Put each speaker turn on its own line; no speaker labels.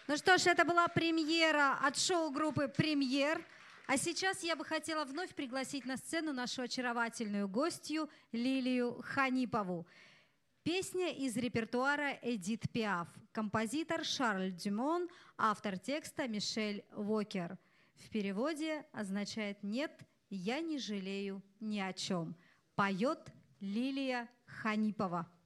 Ну что ж, это была премьера от шоу-группы «Премьер». А сейчас я бы хотела вновь пригласить на сцену нашу очаровательную гостью Лилию Ханипову. Песня из репертуара Эдит Пиаф. Композитор Шарль Дюмон, автор текста Мишель Уокер. В переводе означает «Нет, я не жалею ни о чем». Поет Лилия Ханипова.